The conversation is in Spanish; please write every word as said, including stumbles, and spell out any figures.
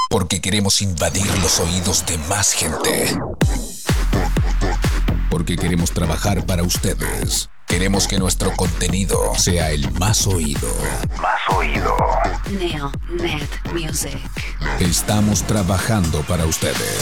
Porque queremos invadir los oídos de más gente. Porque queremos trabajar para ustedes. Queremos que nuestro contenido sea el más oído. Más oído. Neonet Music. Estamos trabajando para ustedes.